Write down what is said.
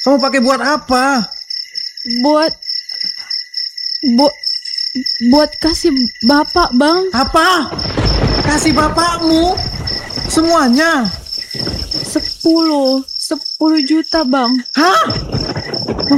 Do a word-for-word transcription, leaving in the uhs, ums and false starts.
Kamu pakai buat apa? Buat buat buat kasih bapak, Bang. Apa? Kasih bapakmu? Semuanya? Sepuluh sepuluh juta, Bang. Hah?